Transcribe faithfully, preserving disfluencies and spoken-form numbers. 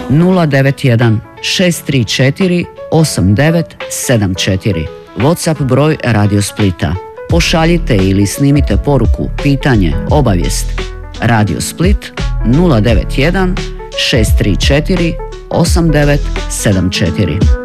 nula devet jedan šest tri četiri osam devet sedam četiri. WhatsApp broj Radio Splita. Pošaljite ili snimite poruku, pitanje, obavijest. Radio Split nula devet jedan šest tri četiri osam devet sedam četiri.